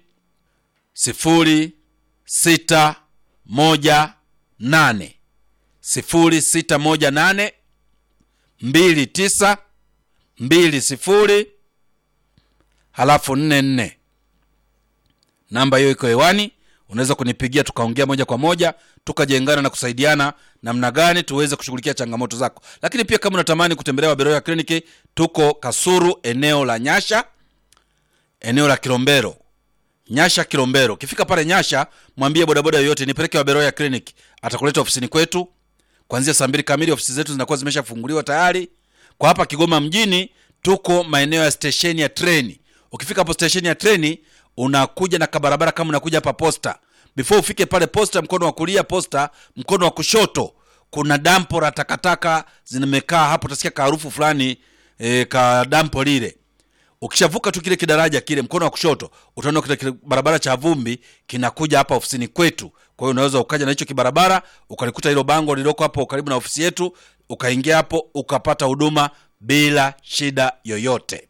sifuri sita moja nane sifuri sita moja nane mbili tisa mbili sifuri halafu nne nne. Namba hiyo iko hewani, unaweza kunipigia tukaongea moja kwa moja, tukajengana na kusaidiana namna gani tuweze kushughulikia changamoto zako. Lakini pia kama unatamani kutembelea Waberoya Clinic, tuko Kasuru, eneo la Nyasha, eneo la Kilombero. Nyasha Kilombero. Ukifika pale Nyasha, mwambie bodaboda yoyote nipeleke Waberoya Clinic, atakuleta ofisini kwetu. Kuanzia saa mbili kamili ofisi zetu zinakuwa zimeshafunguliwa tayari. Kwa hapa Kigoma mjini tuko maeneo ya station ya treni. Ukifika hapo station ya treni, unakuja na kabarabara kama unakuja hapa Posta. Before ufike pale Posta, mkono wa kulia Posta, mkono wa kushoto kuna dampo la takataka zimekaa hapo, utasikia harufu fulani e, ka dampo lile. Ukishavuka tu kile kidaraja kile mkono wa kushoto, utaona kile barabara cha vumbi kinakuja hapa ofisini kwetu. Kwa hiyo unaweza ukaja na hicho kibarabara, ukalikuta hilo bango lililoko hapo karibu na ofisi yetu, ukaingia hapo ukapata huduma bila shida yoyote.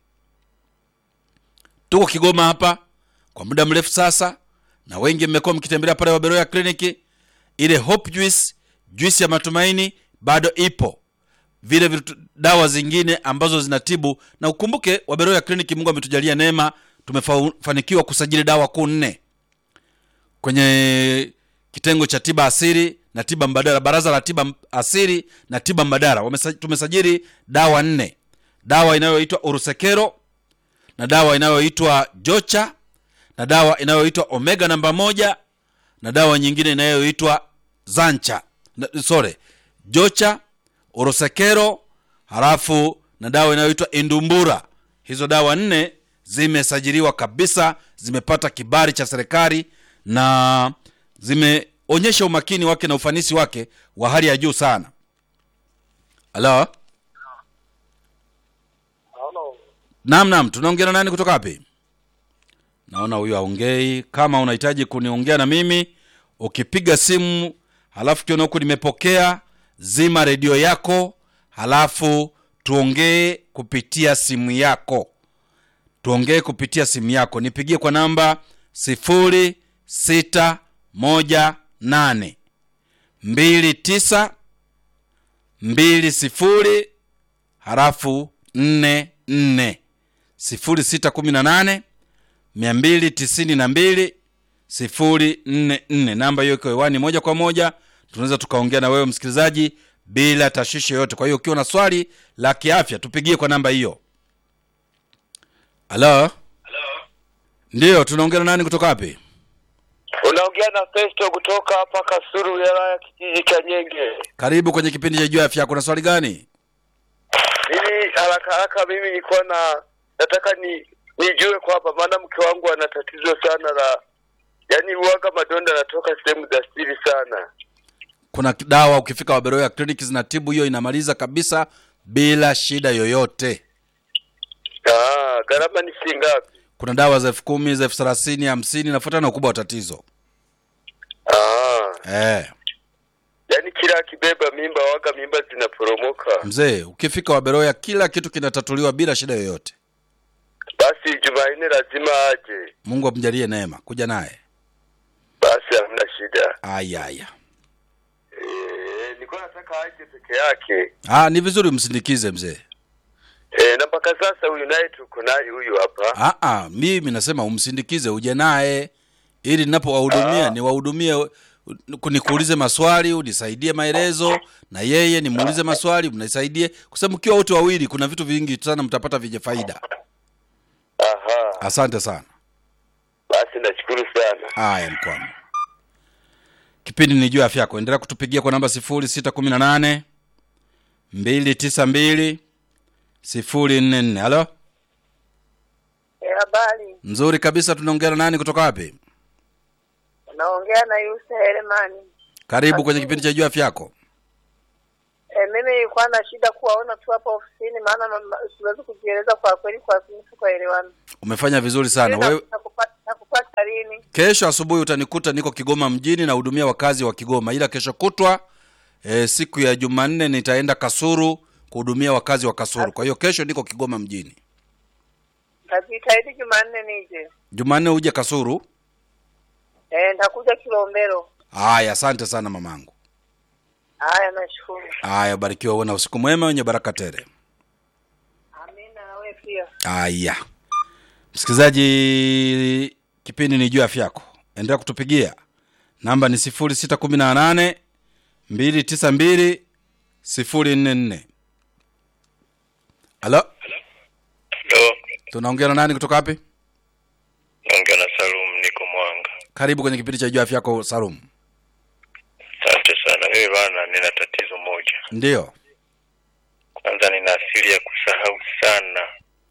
Tuko Kigoma hapa kwa muda mrefu sasa, na wengi mmekuwa mkitembelea pale Waberoya Clinic. Ile Hope Juice, juice ya matumaini bado ipo. Vile vitu, dawa zingine ambazo zinatibu. Na ukumbuke Waberoya Clinic Mungu ametujalia neema, tumefanikiwa kusajili dawa kuu nne kwenye kitengo cha tiba asili na tiba mbadala, baraza la tiba asili na tiba mbadala. Tumesajili dawa nne. Dawa inayoitwa Urusekero, na dawa inayoitwa Jocha, na dawa inayoitwa Omega namba moja, na dawa nyingine inayoitwa Zancha. Sorry, Jocha, Urusekero, halafu na dawa inayoitwa Indumbura. Hizo dawa nne zimesajiliwa kabisa, zimepata kibali cha serikali na zimeonyesha umakini wake na ufanisi wake wa hali ya juu sana. Hello? Hello. Naam naam, tunaongea na nani kutoka wapi? Naona huyu aongei. Kama unahitaji kuniongea na mimi, ukipiga simu halafu kiona huko nimepokea, zima redio yako halafu tuongee kupitia simu yako. Tuongee kupitia simu yako. Nipigie kwa namba sifuri sita moja nane mbili tisa mbili sifuri halafu nne nne. sifuri sita kumi na nane mia mbili tisini na mbili sifuri nne nne. Namba hiyo iko hewani moja kwa moja. Tunaweza tukaongea na wewe msikilizaji bila tashwishi yoyote. Kwa hiyo ukiwa na swali la kiafya tupigie kwa namba hiyo. Hello? Hello. Ndio, tunaongea na nani kutoka wapi? Unaongea na Festo kutoka hapa Kasuru, wilaya kijiji cha Nyenge. Karibu kwenye kipindi cha Jua Afya. Kuna swali gani? Mimi haraka haraka mimi nilikuwa na nataka ni nijue kwa hapa, maana mke wangu ana tatizo sana la yani uwaga madonda natoka sehemu za siri sana. Kuna dawa ukifika Waberoya Clinic zinatibu hiyo, inamaliza kabisa bila shida yoyote. Ah, gharama ni shilingi ngapi? Kuna dawa za elfu kumi, za elfu thelathini, hamsini, nafuata na ukubwa wa tatizo. Ah. Eh. Yaani kila kibeba mimba waga mimba zinaporomoka. Mzee, ukifika Waberoya kila kitu kinatatuliwa bila shida yoyote. Basi Jumanne lazima aje. Mungu amjalie neema, kuja naye. Basi hamna shida. Aya aya. Eh, niko nataka aje peke yake. Ah, ni vizuri msindikize mzee. Eh, na mpaka sasa huyu naye tuko naye huyu hapa. Ah ah, mimi nasema umsindikize uje naye ili ninapowahudumia niwahudumie, kunikuulize maswali, unisaidie maelezo, na yeye nimuulize maswali, mnisaidie, kwa sababu mkiwa wote wawili kuna vitu vingi sana mtapata vije faida. Aha. Asante sana. Basi nashukuru sana. Haya mkono. Kipindi ni juu afya yako. Endelea kutupigia kwa namba sifuri sita kumi na nane mbili tisa mbili sifuri nne nne. Halo? Eh, habari. Nzuri kabisa, tunaongea na nani kutoka wapi? Naongea na Yusa Heremani. Karibu kwenye kipindi cha juu afya yako. Eh, mimi nilikuwa na shida kuwaona tu hapa ofisini, maana siwezi kujieleza kwa kweli kwa mtu kwa elewano. Umefanya vizuri sana. Wewe nakupata nakupata lini? Kesho asubuhi utanikuta niko Kigoma mjini na hudumia wakazi wa Kigoma. Ila kesho kutwa e, siku ya Jumanne nitaenda Kasuru kuhudumia wakazi wa Kasuru. Kwa hiyo kesho niko Kigoma mjini. Najitahidi Jumanne nije. Jumanne uje Kasuru? Eh, nitakuja Kilombero. Haya, asante sana mamangu. Haya, nashukuru. Haya, barikiwa, uwe na usiku mwema wenye baraka tele. Amina, na wewe pia. Haya. Msikilizaji, kipindi ni juu afya yako. Endelea kutupigia. Namba ni sifuri sita kumi na nane mbili tisa mbili sifuri nne nne. Halo? Hello. Tunaongea na nani kutoka wapi? Naongea na Salum, niko Mwanga. Karibu kwenye kipindi cha juu afya yako Salum. Asante sana. Mimi bana nina tatizo moja. Ndio. Kwanza nina asili ya kusahau sana.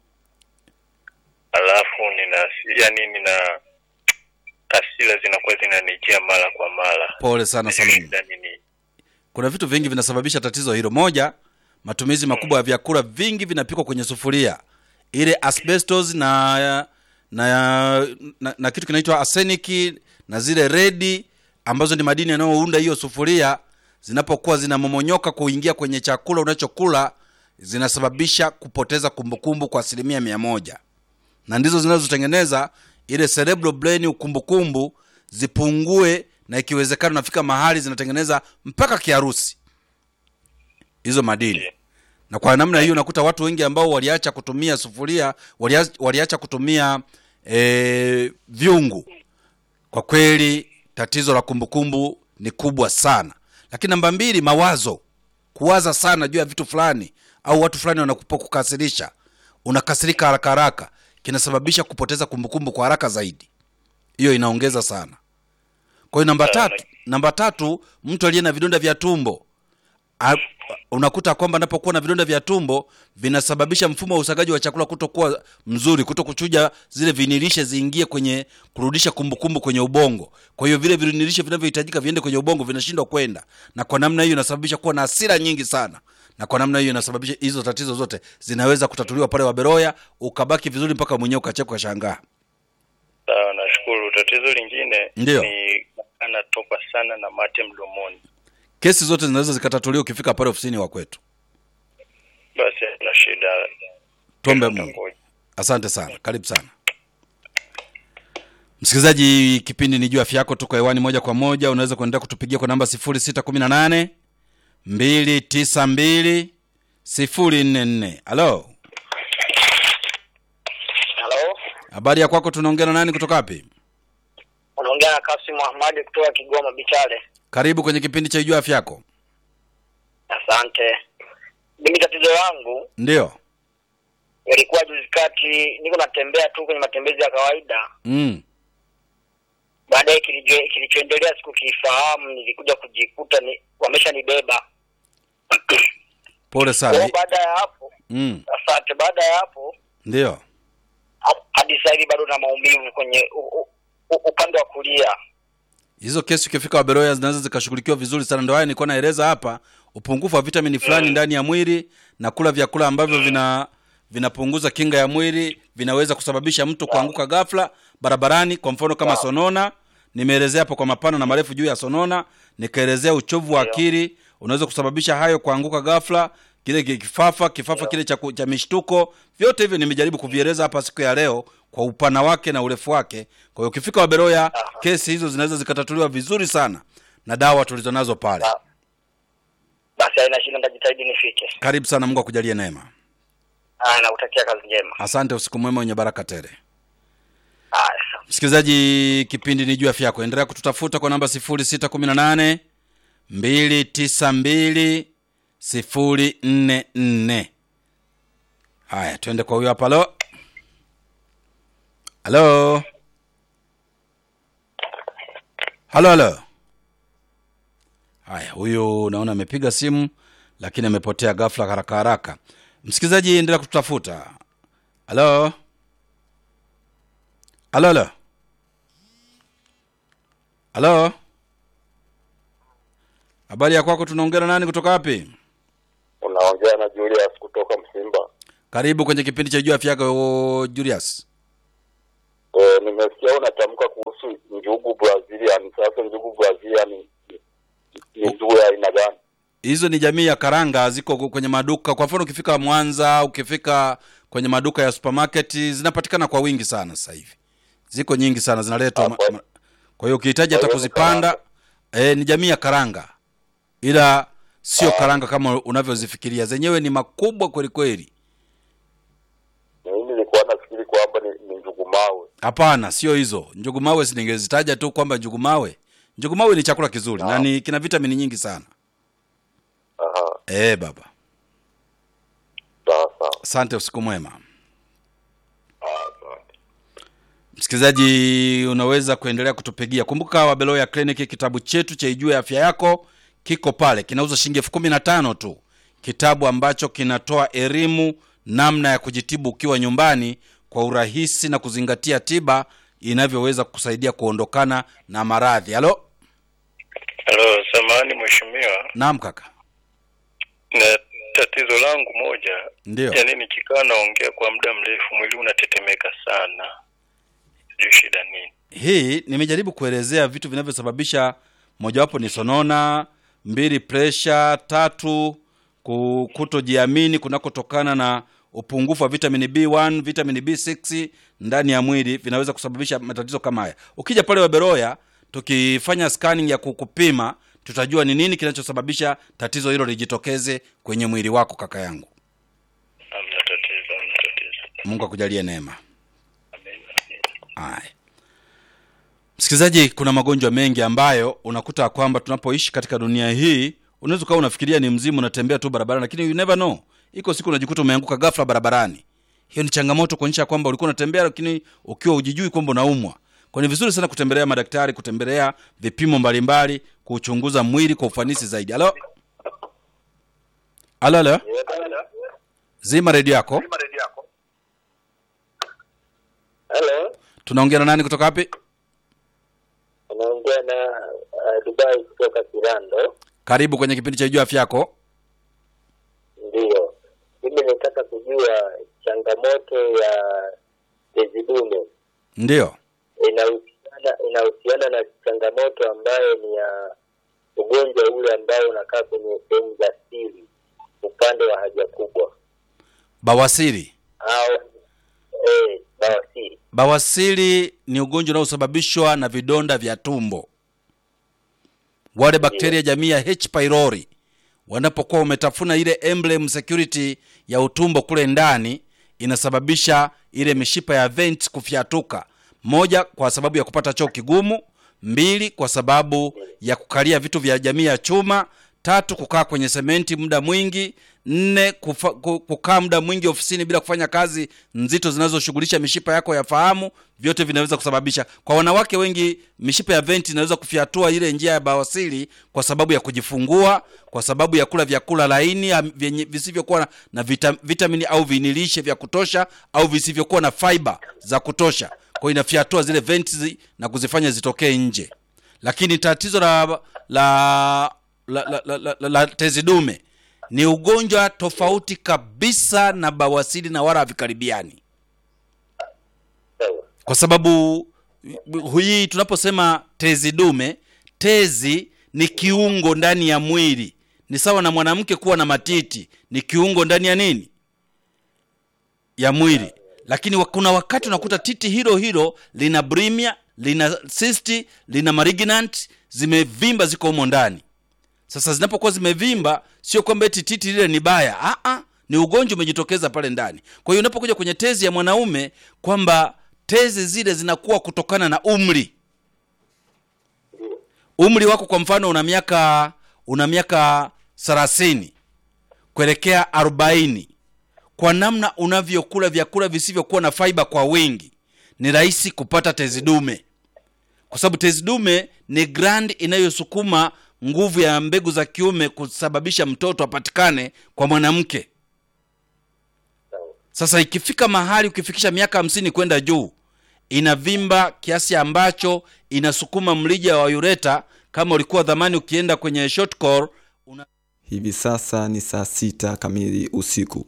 Alafu nina yani nina asili zinakuwa zinanijia mara kwa mara. Pole sana Salum. Kuna vitu vingi vinasababisha tatizo hilo. Moja, matumizi makubwa ya vyakula vingi vinapikwa kwenye sufuria. Ile asbestos na na na, na kitu kinaitwa arsenic na zile redi ambazo ni madini yanayounda hiyo sufuria, zinapokuwa zinamomonyoka kuingia kwenye chakula unachokula, zinasababisha kupoteza kumbukumbu kwa asilimia mia moja. Na ndizo zinazotengeneza ile cerebral brain ukumbukumbu zipungue, na ikiwezekana nafika mahali zinatengeneza mpaka kiharusi hizo madini. Na kwa namna hiyo nakuta watu wengi ambao waliacha kutumia sufuria, waliacha, waliacha kutumia e, viungu. Kwa kweli tatizo la kumbukumbu ni kubwa sana. Lakini namba mbili, mawazo. Kuwaza sana juu ya vitu fulani au watu fulani wanakukasirisha, unakasirika haraka haraka, kinasababisha kupoteza kumbukumbu kwa haraka zaidi. Hiyo inaongeza sana. Kwa hiyo namba tatu, namba tatu, mtu aliye na vidonda vya tumbo. A, unakuta kwamba anapokuwa na vidonda vya tumbo vinasababisha mfumo wa usagaji wa chakula kutokuwa mzuri, kutokuchuja zile vinilishe ziingie kwenye kurudisha kumbukumbu kwenye ubongo. Kwa hiyo vile vinilishe vinavyohitajika viende kwenye ubongo vinashindwa kwenda, na kwa namna hiyo inasababisha kuwa na hasira nyingi sana. Na kwa namna hiyo inasababisha hizo tatizo zote zinaweza kutatuliwa pale Waberoya, ukabaki vizuri mpaka mwenyewe ukacheka ukashangaa. Sawa, nashukuru. Tatizo lingine Ndiyo. ni anatoka sana na mate mdomoni. Kesi zote zinaweza zikatatuliwa ukifika pale ofisini wa kwetu. Basi na shida. Tuombe Mungu. Asante sana. Karibu sana. Msikilizaji, kipindi ni juu afya yako, tuko hewani moja kwa moja. Unaweza kuendelea kutupigia kwa namba sifuri sita kumi na nane mbili tisa mbili sifuri nne nne. Halo? Halo? Habari ya kwako, tunaongea na nani kutoka wapi? Unaongea na Kasim Muhammad kutoka Kigoma Bichale. Karibu kwenye kipindi cha juu afya yako. Asante. Mimi tatizo langu Ndio. ilikuwa juzi kati niko natembea tu kwenye matembezi ya kawaida. Mm. Baadaye kilichoendelea siku kifahamu, nilikuja kujikuta ni wameshanibeba. Pole sana. Baada ya hapo, Mm. asante, baada ya hapo Ndio. hadi sasa hivi bado na maumivu kwenye u, u, u, upande wa kulia. Hizo kesi ukifika Waberoya zinaweza zikashughulikiwa vizuri sana. Ndio haya nilikuwa naeleza hapa, upungufu wa vitamini fulani mm. ndani ya mwili na kula vyakula ambavyo mm. vina vinapunguza kinga ya mwili vinaweza kusababisha mtu kuanguka ghafla barabarani. Kwa mfano kama wow. sonona, nimeelezea hapo kwa mapana na marefu juu ya sonona, nikaelezea uchovu wa akili unaweza kusababisha hayo kuanguka ghafla, kile kifafa, kifafa kile cha cha mishtuko. Vyote hivyo nimejaribu kuvieleza hapa siku ya leo kwa upana wake na urefu wake. Kwa hiyo ukifika Waberoya, kesi hizo zinaweza zikatatuliwa vizuri sana na dawa tulizonazo pale. Basi haina shida, nitajitahidi nifike. Karibu sana, Mungu akujalie neema. Ah, nakutakia kazi njema. Asante, usiku mwema wenye baraka tele. Ah, msikilizaji, kipindi ni juu ya afya yako. Endelea kututafuta kwa namba sifuri sita kumi na nane mbili tisa mbili sifuri nne nne. Haya, twende kwa huyo hapa. Halo. Halo. Halo halo. Haya, huyo naona amepiga simu lakini amepotea ghafla haraka haraka. Msikilizaji, endelea kututafuta. Halo. Halo halo. Halo. Habari ya kwako, tunaongea na nani kutoka wapi? Unaongea na Julius kutoka Msimba. Karibu kwenye kipindi cha juu afya yako Julius. Eh, nimesikia unatamka kuhusu njugu Brazilian. Sasa njugu Brazilian ni njugu ya aina gani? Hizo ni jamii ya karanga, ziko kwenye maduka. Kwa mfano ukifika Mwanza, ukifika kwenye maduka ya supermarket zinapatikana kwa wingi sana sasa hivi. Ziko nyingi sana zinaletwa. Ma... Kwa hiyo ukihitaji hata kuzipanda, eh, ni jamii ya karanga. Ila sio karanga kama unavyozifikiria. Zenyewe ni makubwa kweli kweli. Mimi nilikuwa nafikiri kwamba ni, ni njugu mawe. Hapana, sio hizo. Njugu mawe siningezitaja tu kwamba njugu mawe. Njugu mawe ni chakula kizuri na ni kina vitamini nyingi sana. Aha. Eh baba. Sawa sawa. Asante, usiku mwema. Asante. Msikilizaji, unaweza kuendelea kutupigia. Kumbuka Waberoya Clinic, kitabu chetu cha Ijue Afya Yako kiko pale. Kinauza shilingi elfu kumi na tano tu. Kitabu ambacho kinatoa elimu namna ya kujitibu ukiwa nyumbani kwa urahisi na kuzingatia tiba inavyoweza kukusaidia kuondokana na maradhi. Halo? Halo, samahani mheshimiwa. Naam kaka. Na tatizo langu moja, ndio. Yaani nikikaa naongea kwa muda mrefu mwili unatetemeka sana. Sijui shida nini. Hii nimejaribu kuelezea vitu vinavyosababisha. Mojawapo ni sonona, mbili pressure, tatu kutojiamini kunakotokana na upungufu wa vitamini B one, vitamini B six ndani ya mwili, vinaweza kusababisha matatizo kama haya. Ukija pale Waberoya, tukifanya scanning ya kukupima, tutajua ni nini kinachosababisha tatizo hilo lijitokeze kwenye mwili wako kaka yangu. Hamna tatizo, hamna tatizo. Mungu akujalie neema. Amen. Hai. Msikilizaji, kuna magonjwa mengi ambayo unakuta kwamba tunapoishi katika dunia hii, unaweza kuwa unafikiria ni mzimu unatembea tu barabarani, lakini you never know. Iko siku unajikuta umeanguka ghafla barabarani. Hiyo ni changamoto kuonyesha kwamba ulikuwa unatembea lakini ukiwa hujijui kwamba unaumwa. Kwa ni vizuri sana kutembelea madaktari, kutembelea vipimo mbalimbali, kuchunguza mwili kwa ufanisi zaidi. Halo? Halo halo? Zima redio yako. Hello. Tunaongea na nani kutoka wapi? Naongea na uh, Dubai kutoka Kirando. Karibu kwenye kipindi cha Jua Afya Yako. Ndio. Mimi nataka kujua changamoto ya tezi dume. Ndio. Inahusiana inahusiana na changamoto ambayo ni ya ugonjwa ule ambao unakaa kwenye sehemu za siri upande wa haja kubwa. Bawasiri. Au eh bawasiri. Bawasiri ni ugonjwa unaosababishwa na vidonda vya tumbo. Wale bakteria jamii ya H pylori wanapokuwa umetafuna ile emblem security ya utumbo kule ndani, inasababisha ile mishipa ya vent kufyatuka. Moja, kwa sababu ya kupata choo kigumu. Mbili, kwa sababu ya kukalia vitu vya jamii ya chuma. Tatu, kukaa kwenye sementi muda mwingi. Nne, kufa, kukaa muda mwingi ofisini bila kufanya kazi nzito zinazoshughulisha mishipa yako ya fahamu. Vyote vinaweza kusababisha. Kwa wanawake wengi, mishipa ya venti inaweza kufyatua ile njia ya bawasiri kwa sababu ya kujifungua, kwa sababu ya kula vyakula laini visivyokuwa na vita, vitamini au vinilishe vya kutosha, au visivyokuwa na fiber za kutosha. Kwa inafyatua zile venti na kuzifanya zitokee nje. Lakini tatizo la la la, la, la, la, la, la tezi dume ni ugonjwa tofauti kabisa na bawasiri na wala havikaribiani. Kwa sababu hii tunaposema tezi dume, tezi ni kiungo ndani ya mwili. Ni sawa na mwanamke kuwa na matiti, ni kiungo ndani ya nini? Ya mwili. Lakini kuna wakati unakuta titi hilo hilo lina brimia, lina cyst, lina malignant, zimevimba ziko humo ndani. Sasa zinapokuwa zimevimba sio kwamba eti titi lile ni baya. Ah ah, ni ugonjwa umejitokeza pale ndani. Kwa hiyo unapokuja kwenye tezi ya mwanaume kwamba tezi zile zinakuwa kutokana na umri. Umri wako kwa mfano una miaka una miaka thelathini kuelekea arobaini. Kwa namna unavyokula vyakula visivyokuwa na fiber kwa wingi, ni rahisi kupata tezi dume. Kwa sababu tezi dume ni gland inayosukuma nguvu ya mbegu za kiume kusababisha mtoto apatikane kwa mwanamke. Sasa ikifika mahali ukifikisha miaka hamsini kwenda juu, inavimba kiasi ambacho inasukuma mlija wa ureta. Kama ulikuwa zamani ukienda kwenye short core una... Hivi sasa ni saa sita kamili usiku.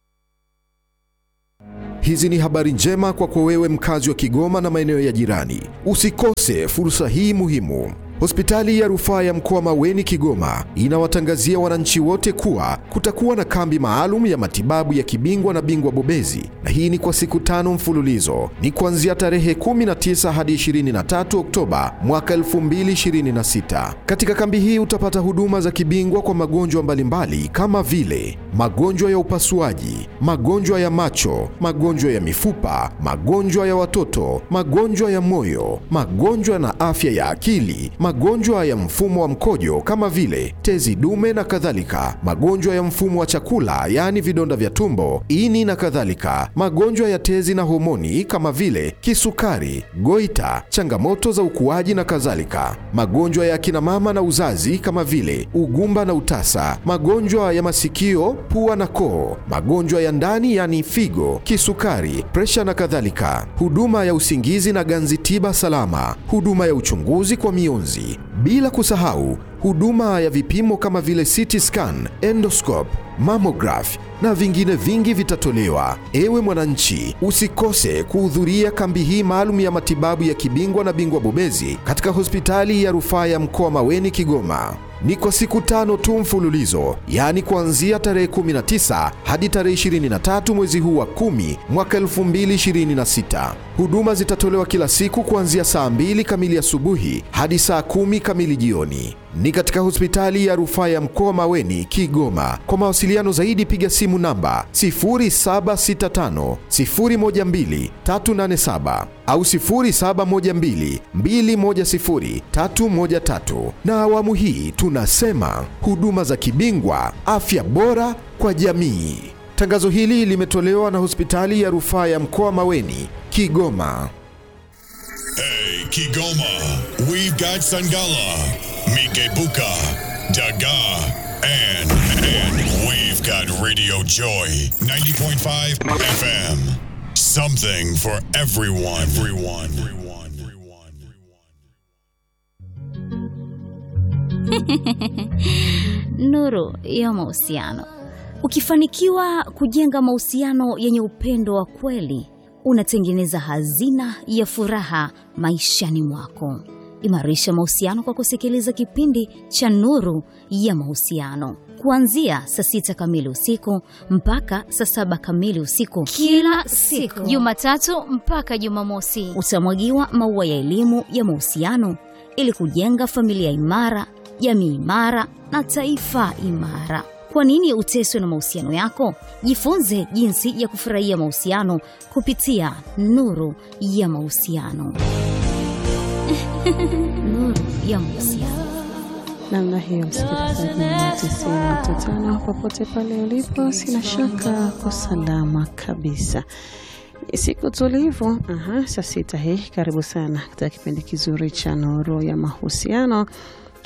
Hizi ni habari njema kwa kwa wewe mkazi wa Kigoma na maeneo ya jirani. Usikose fursa hii muhimu. Hospitali ya Rufaa ya Mkoa Maweni Kigoma inawatangazia wananchi wote kuwa kutakuwa na kambi maalum ya matibabu ya kibingwa na bingwa bobezi, na hii ni kwa siku tano mfululizo. Ni kuanzia tarehe kumi na tisa hadi ishirini na tatu Oktoba mwaka elfu mbili ishirini na sita. Katika kambi hii utapata huduma za kibingwa kwa magonjwa mbalimbali kama vile magonjwa ya upasuaji, magonjwa ya macho, magonjwa ya mifupa, magonjwa ya watoto, magonjwa ya moyo, magonjwa na afya ya akili, magonjwa ya mfumo wa mkojo kama vile tezi dume na kadhalika, magonjwa ya mfumo wa chakula yani vidonda vya tumbo, ini na kadhalika, magonjwa ya tezi na homoni kama vile kisukari, goita, changamoto za ukuaji na kadhalika, magonjwa ya kina mama na uzazi kama vile ugumba na utasa, magonjwa ya masikio, pua na koo, magonjwa ya ndani yani figo, kisukari, presha na kadhalika, huduma ya usingizi na ganzi tiba salama, huduma ya uchunguzi kwa mionzi, bila kusahau huduma ya vipimo kama vile C T scan, endoscope, mammograph na vingine vingi vitatolewa. Ewe mwananchi, usikose kuhudhuria kambi hii maalum ya matibabu ya kibingwa na bingwa bobezi katika Hospitali ya Rufaa ya Mkoa Maweni Kigoma. Ni kwa siku tano tu mfululizo, yani kuanzia tarehe kumi na tisa hadi tarehe ishirini na tatu mwezi huu wa kumi mwaka elfu mbili ishirini na sita. Huduma zitatolewa kila siku kuanzia saa mbili kamili asubuhi hadi saa kumi kamili jioni. Ni katika Hospitali ya Rufaa ya Mkoa Maweni Kigoma. Kwa mawasiliano zaidi piga simu namba sifuri saba sita tano sifuri moja mbili tatu nane saba au sifuri saba moja mbili mbili moja sifuri tatu moja tatu. Na awamu hii tunasema huduma za kibingwa, afya bora kwa jamii. Tangazo hili limetolewa na Hospitali ya Rufaa ya Mkoa Maweni Kigoma. Hey Kigoma, we've got Sangala, Mikebuka, Daga, and, and we've got Radio Joy, ninety point five F M. Something for everyone. Everyone. Everyone. Everyone. Nuru ya mahusiano. Ukifanikiwa kujenga mahusiano yenye upendo wa kweli, unatengeneza hazina ya furaha maishani mwako. Imarisha mahusiano kwa kusikiliza kipindi cha Nuru ya Mahusiano kuanzia saa sita kamili usiku mpaka saa saba kamili usiku kila siku, Jumatatu mpaka Jumamosi. Utamwagiwa maua ya elimu ya mahusiano ili kujenga familia imara, jamii imara na taifa imara. Kwa nini uteswe na mahusiano yako? Jifunze jinsi ya kufurahia mahusiano kupitia Nuru ya Mahusiano. Nuru ya Mahusiano. Namna hiyo msikilizaji wa tisini nukta tano popote pale ulipo, sina shaka kwa salama kabisa. Siku tulivu, aha, saa sita hii, karibu sana katika kipindi kizuri cha Nuru ya Mahusiano.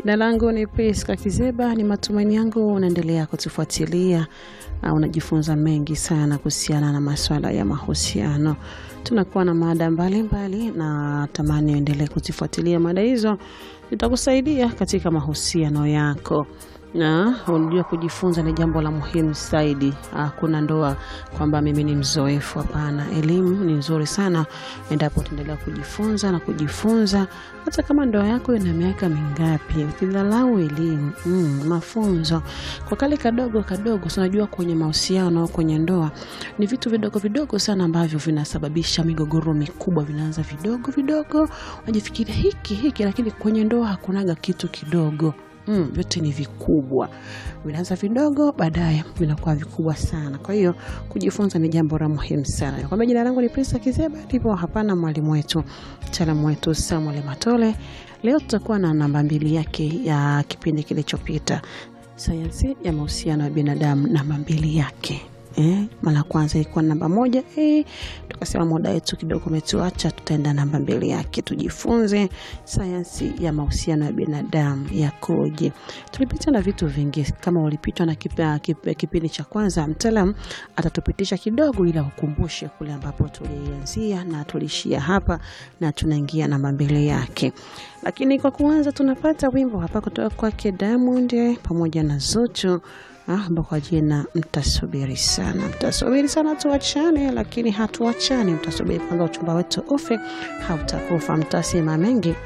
Jina langu ni Priska Kizeba. Ni matumaini yangu unaendelea kutufuatilia, uh, unajifunza mengi sana kuhusiana na masuala ya mahusiano. Tunakuwa na mada mbalimbali na tamani uendelee kutufuatilia mada hizo. Itakusaidia katika mahusiano yako. Na unajua kujifunza ni jambo la muhimu zaidi. Hakuna ndoa kwamba mimi ni mzoefu, hapana. Elimu ni nzuri sana endapo utaendelea kujifunza na kujifunza. Hata kama ndoa yako ina miaka mingapi, ukidharau elimu, mm, mafunzo kwa kale kadogo kadogo, unajua kwenye mahusiano, kwenye ndoa ni vitu vidogo vidogo sana ambavyo vinasababisha migogoro mikubwa. Vinaanza vidogo vidogo, unajifikiria hiki hiki, lakini kwenye ndoa hakunaga kitu kidogo. Mm, vyote ni vikubwa. Vinaanza vidogo, baadaye vinakuwa vikubwa sana. Kwa hiyo kujifunza ni jambo la muhimu sana. Kwa jina langu ni Priska Kizeba, ndipo hapana mwalimu wetu, mtaalamu wetu Samuel Matole. Leo tutakuwa na namba mbili yake ya kipindi kilichopita, sayansi ya mahusiano ya binadamu, namba mbili yake. Eh, mara kwanza ilikuwa namba moja, eh tukasema muda wetu kidogo umetuacha, tutaenda namba mbili yake tujifunze sayansi ya mahusiano ya binadamu yakoje. Tulipita na vitu vingi. Kama ulipitwa na kipindi kipi cha kwanza, mtaalamu atatupitisha kidogo ili ukumbushe kule ambapo tulianzia na tulishia hapa, na tunaingia namba mbili yake. Lakini kwa kuanza tunapata wimbo hapa kutoka kwake Diamond pamoja na Zuchu. Ah, kwa jina mtasubiri sana. Mtasubiri sana tuachane, lakini hatuachane. Mtasubiri kwanza uchumba wetu ufe, hautakufa. Mtasema mengi